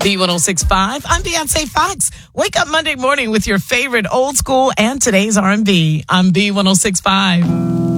B1065. I'm Beyonce Fox. Wake up Monday morning with your favorite old school and today's R&B. I'm B1065.